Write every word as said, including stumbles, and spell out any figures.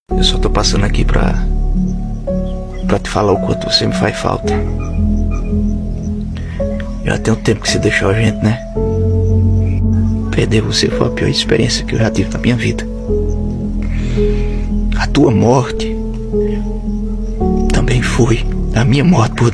Eu só tô passando aqui pra... pra te falar o quanto você me faz falta. Já tem um tempo que você deixou a gente, né? Perder você foi a pior experiência que eu já tive na minha vida. A tua morte também foi a minha morte por